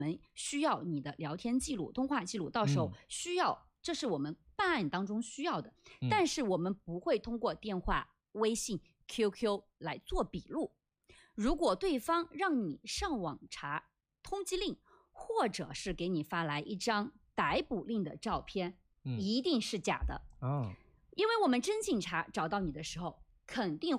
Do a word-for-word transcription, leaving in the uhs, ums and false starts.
需要你的聊天记录、通话记录，到时候需要，嗯、这是我们办案当中需要的，嗯、但是我们不会通过电话、微信、Q Q 来做笔录。如果对方让你上网查通缉令，或者是给你发来一张逮捕令的照片，嗯、一定是假的。哦，因为我们真警察找到你的时候，肯定会